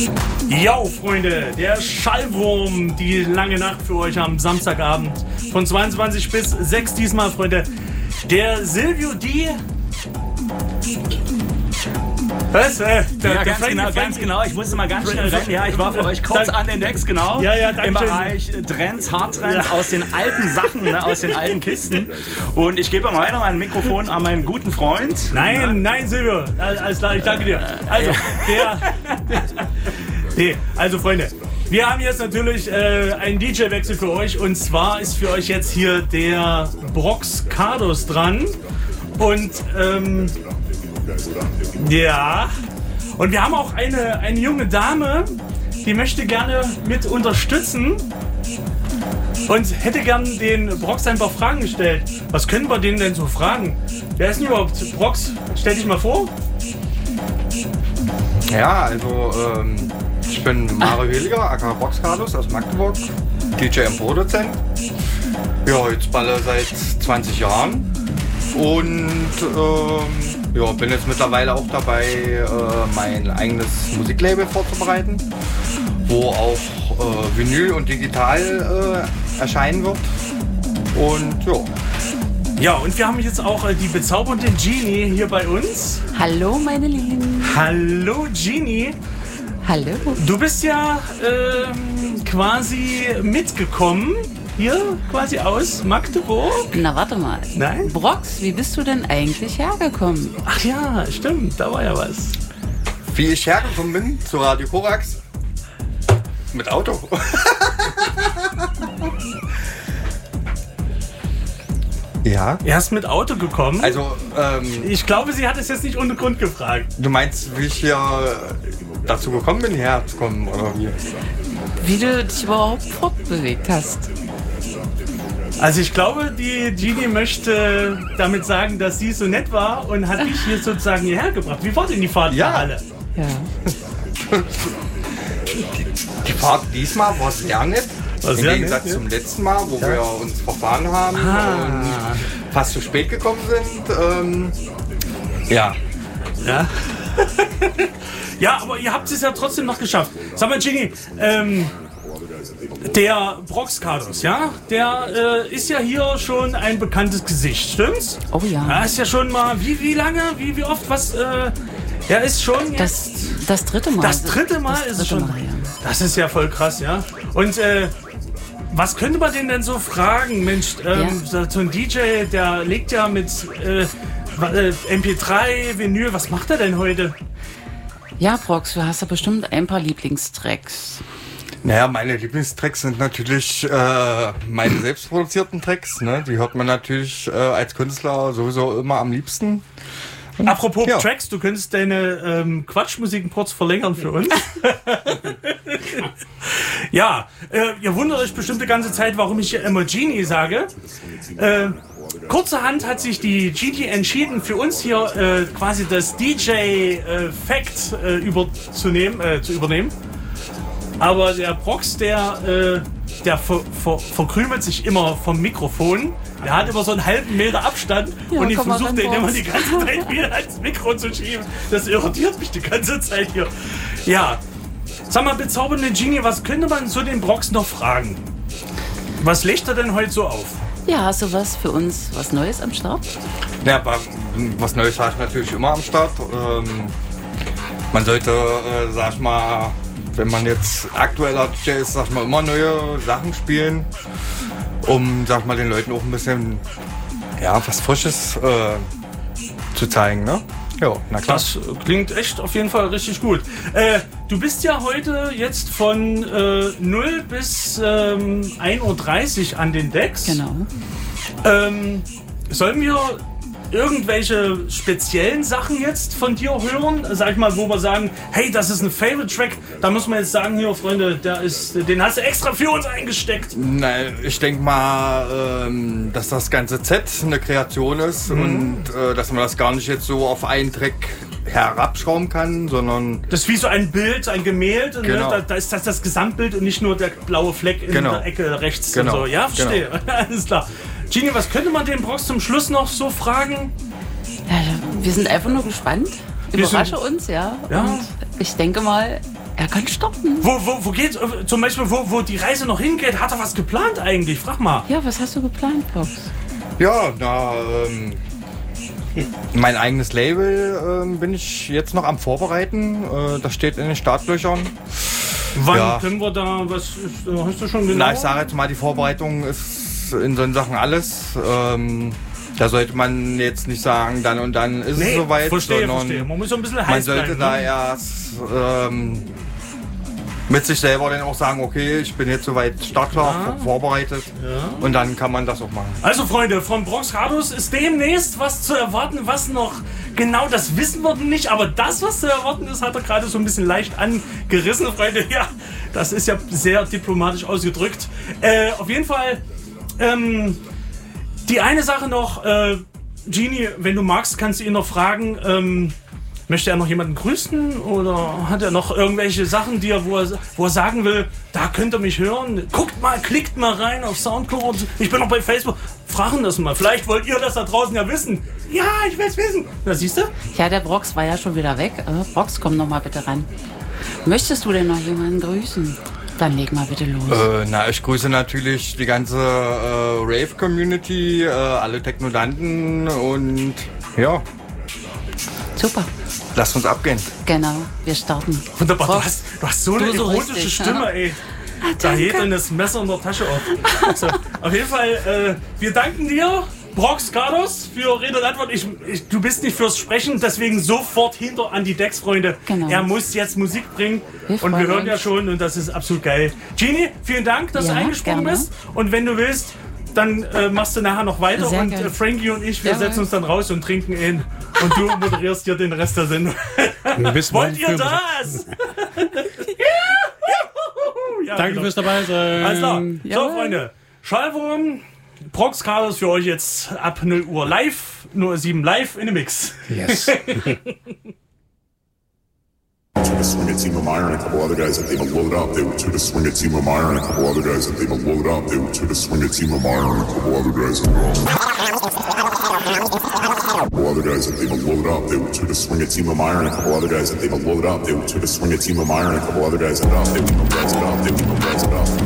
Jo, Freunde, der Schallwurm, die lange Nacht für euch am Samstagabend von 22 bis 6 diesmal, Freunde. Der Silvio D. Was? Ganz genau. Ich musste mal ganz schnell rennen. Ja, ich war für euch kurz an den Decks, genau. Ja, im Bereich Trends, Hardtrends, aus den alten Sachen, ne, aus den alten Kisten. Und ich gebe mal weiter mein Mikrofon an meinen guten Freund. Nein, Silvio. Alles klar, ich danke dir. Also, Freunde, wir haben jetzt natürlich einen DJ-Wechsel für euch. Und zwar ist für euch jetzt hier der Brox Cardos dran. Und, ja. Und wir haben auch eine junge Dame, die möchte gerne mit unterstützen und hätte gern den Brox ein paar Fragen gestellt. Was können wir denen denn so fragen? Wer ist denn überhaupt Brox? Stell dich mal vor. Ja, also ich bin Mario Heliger, aka Brox Cardos aus Magdeburg, DJ und Produzent. Ja, jetzt balle seit 20 Jahren und bin jetzt mittlerweile auch dabei, mein eigenes Musiklabel vorzubereiten, wo auch Vinyl und digital erscheinen wird. Und ja. Ja, und wir haben jetzt auch die bezaubernde Genie hier bei uns. Hallo, meine Lieben. Hallo, Genie. Hallo. Du bist ja quasi mitgekommen, hier quasi aus Magdeburg. Na, warte mal. Nein? Brox, wie bist du denn eigentlich hergekommen? Ach ja, stimmt, da war ja was. Wie ich hergekommen bin zu Radio Korax? Mit Auto. Ja. Er ist mit Auto gekommen. Also, ich glaube, sie hat es jetzt nicht ohne Grund gefragt. Du meinst, wie ich hier dazu gekommen bin, herzukommen, oder wie? Wie du dich überhaupt fortbewegt hast. Also ich glaube, die Genie möchte damit sagen, dass sie so nett war und hat dich hier sozusagen hierher gebracht. Wie war denn die Fahrt Ja. für alle? Ja. Die Fahrt diesmal war sehr nett. War Im sehr Gegensatz nett, ja. zum letzten Mal, wo wir uns verfahren haben und fast zu spät gekommen sind. Ja. Ja. Ja, aber ihr habt es ja trotzdem noch geschafft. Sag mal, Genie, der Brox Cardos, ja, der ist ja hier schon ein bekanntes Gesicht, stimmt's? Oh ja. Er ist ja schon mal, wie lange, wie oft, was, er ist schon jetzt... Das dritte Mal. Das dritte Mal ist es schon. Mal, ja. Das ist ja voll krass, ja. Und was könnte man den denn so fragen? Mensch, so ein DJ, der legt ja mit MP3, Vinyl, was macht er denn heute? Ja, Brox, du hast ja bestimmt ein paar Lieblingstracks. Naja, meine Lieblingstracks sind natürlich meine selbstproduzierten Tracks. Ne? Die hört man natürlich als Künstler sowieso immer am liebsten. Apropos Ja. Tracks, du könntest deine Quatschmusiken kurz verlängern für uns. Ja, ihr wundert euch bestimmt die ganze Zeit, warum ich hier immer Genie sage. Kurzerhand hat sich die Genie entschieden, für uns hier quasi das DJ-Fact zu übernehmen. Aber der Brox, der verkrümelt sich immer vom Mikrofon. Der hat immer so einen halben Meter Abstand Ja, und ich komm mal versuche ran, den immer Brox. die ganze Zeit wieder ans Mikro zu schieben. Das irritiert mich die ganze Zeit hier. Ja, sag mal, bezaubernde Genie, was könnte man so den Brox noch fragen? Was legt er denn heute so auf? Ja, hast du was für uns, was Neues am Start? Ja, aber was Neues habe ich natürlich immer am Start. Man sollte, sag ich mal, wenn man jetzt aktueller DJ ist, sag ich mal, immer neue Sachen spielen, um, sag ich mal, den Leuten auch ein bisschen, ja, was Frisches zu zeigen, ne? Ja, na klar. Das klingt echt auf jeden Fall richtig gut. Du bist ja heute jetzt von 0 bis 1:30 Uhr an den Decks. Genau. Sollen wir irgendwelche speziellen Sachen jetzt von dir hören? Sag ich mal, wo wir sagen, hey, das ist ein Favorite-Track. Da muss man jetzt sagen, hier, Freunde, den hast du extra für uns eingesteckt. Nein, ich denke mal, dass das ganze Set eine Kreation ist und dass man das gar nicht jetzt so auf einen Track herabschrauben kann, sondern... Das ist wie so ein Bild, ein Gemälde, Genau. ne? Da ist das Gesamtbild und nicht nur der blaue Fleck in der Ecke rechts. Genau. Und so. Ja, verstehe. Genau. Alles klar. Genie, was könnte man den Brox zum Schluss noch so fragen? Ja, wir sind einfach nur gespannt. Überrasche uns, ja. Ja. Und ich denke mal, Er kann starten. Wo geht's? Zum Beispiel, wo die Reise noch hingeht? Hat er was geplant eigentlich? Frag mal. Ja, was hast du geplant, Prox? Ja, mein eigenes Label bin ich jetzt noch am Vorbereiten. Das steht in den Startlöchern. Wann können wir da, was hast du schon genau? Na, ich sage jetzt mal, die Vorbereitung ist in so Sachen alles. Da sollte man jetzt nicht sagen, dann und dann ist es soweit. Verstehe. Man muss so ein bisschen heiß man sollte bleiben, da erst mit sich selber dann auch sagen, okay, ich bin jetzt soweit startklar, vorbereitet. Ja. Und dann kann man das auch machen. Also Freunde, von Brox Rados ist demnächst was zu erwarten, was noch genau, das wissen wir nicht, aber das, was zu erwarten ist, hat er gerade so ein bisschen leicht angerissen, Freunde. Ja, das ist ja sehr diplomatisch ausgedrückt. Auf jeden Fall, die eine Sache noch, Genie, wenn du magst, kannst du ihn noch fragen, möchte er noch jemanden grüßen oder hat er noch irgendwelche Sachen, wo er sagen will, da könnt ihr mich hören? Guckt mal, klickt mal rein auf Soundcloud. Ich bin noch bei Facebook. Fragen das mal. Vielleicht wollt ihr das da draußen ja wissen. Ja, ich will es wissen. Na, siehst du? Ja, der Brox war ja schon wieder weg. Brox, komm noch mal bitte ran. Möchtest du denn noch jemanden grüßen? Dann leg mal bitte los. Ich grüße natürlich die ganze Rave-Community, alle Technodanten und ja. Super. Lasst uns abgehen. Genau, wir starten. Wunderbar, du hast so eine erotische richtig, Stimme, ey. Da hält dann das Messer in der Tasche auf. Also, auf jeden Fall, wir danken dir, Brox Rados, für Rede und Antwort. Du bist nicht fürs Sprechen, deswegen sofort hinter an die Decks, Freunde. Genau. Er muss jetzt Musik bringen und wir hören ja schon und das ist absolut geil. Genie, vielen Dank, dass du eingesprungen bist. Und wenn du willst, dann machst du nachher noch weiter sehr und geil. Frankie und ich, wir setzen uns dann raus und trinken ihn und du moderierst dir den Rest der Sendung. Wollt ihr das? Ja, Danke fürs dabei sein. Alles klar. So, Freunde, Schallwurm, Brox Rados für euch jetzt ab 0 Uhr live, 07 live in dem Mix. Yes. To the swing at Team of Meyer and a couple other guys that they would load up. They were to the swing at Team of Meyer and a couple other guys that they would load up. They were to the swing at Team of Meyer and a couple other guys that they would load up. They were to the swing at Team of Meyer and a couple other guys that they would load up. They were to the swing at Team of Meyer and a couple other guys that they would load up. They would go it up. They would go it up.